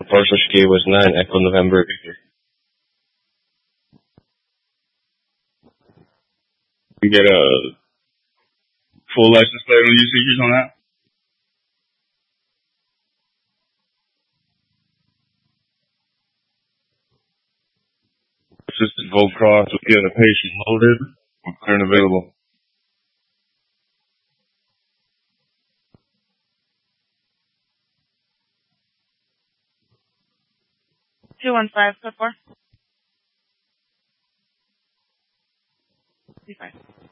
The parcel she gave was 9 Echo November Victor. You get a full license plate on usage on that? This is Vote Cross with getting a patient loaded with clear and available. $215, code 4. 25.